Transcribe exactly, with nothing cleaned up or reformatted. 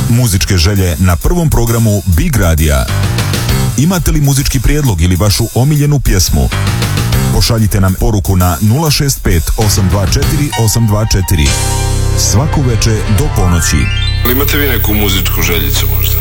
Muzičke želje na prvom programu Big Radija. Imate li muzički prijedlog ili vašu omiljenu pjesmu? Pošaljite nam poruku na nula šest pet osam dva četiri osam dva četiri. Svaku večer do ponoći. Imate vi neku muzičku željicu možda?